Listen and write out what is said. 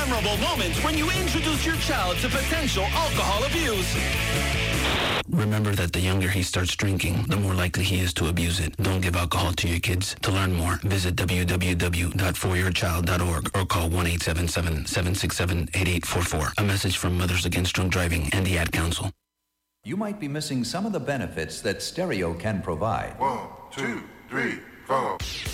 memorable moments when you introduce your child to potential alcohol abuse. Remember that the younger he starts drinking, the more likely he is to abuse it. Don't give alcohol to your kids. To learn more, visit www.foryourchild.org or call 1-877-767-8844. A message from Mothers Against Drunk Driving and the Ad Council. You might be missing some of the benefits that stereo can provide. 1, 2, 3, 4.